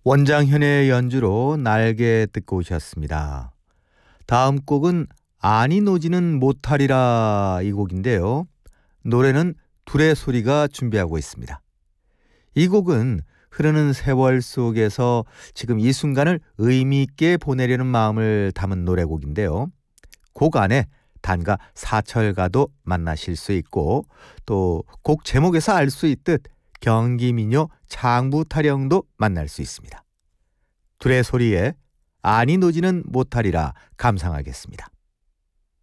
원장현의 연주로 날개 듣고 오셨습니다. 다음 곡은 아니 노지는 못하리라 이 곡인데요. 노래는 둘의 소리가 준비하고 있습니다. 이 곡은 흐르는 세월 속에서 지금 이 순간을 의미 있게 보내려는 마음을 담은 노래곡인데요. 곡 안에 단가 사철가도 만나실 수 있고 또 곡 제목에서 알 수 있듯 경기민요 장부타령도 만날 수 있습니다. 둘의 소리에 아니 노지는 못하리라 감상하겠습니다.